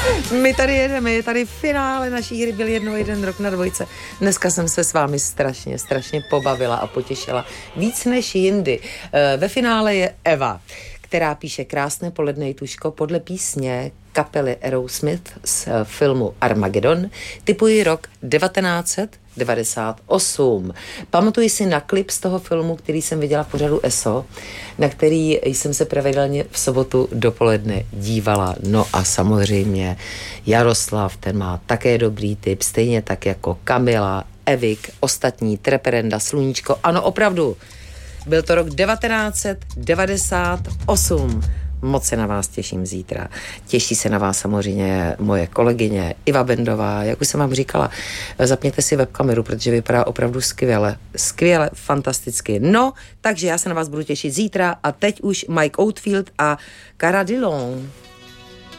My tady jedeme, je tady finále naší hry Byl jednou jeden rok na dvojce. Dneska jsem se s vámi strašně pobavila a potěšila. Víc než jindy. Ve finále je Eva, která píše krásné poledne Jituško podle písně kapely Aerosmith z filmu Armageddon. Tipuji rok 1998. Pamatuji si na klip z toho filmu, který jsem viděla v pořadu ESO, na který jsem se pravidelně v sobotu dopoledne dívala. No a samozřejmě Jaroslav, ten má také dobrý tip, stejně tak jako Kamila, Evik, ostatní, Treperenda, Sluníčko. Ano, opravdu, byl to rok 1998. Moc se na vás těším zítra. Těší se na vás samozřejmě moje kolegyně Iva Bendová. Jak už jsem vám říkala, zapněte si webkameru, protože vypadá opravdu skvěle, fantasticky. No, takže já se na vás budu těšit zítra a teď už Mike Oldfield a Cara Dillon.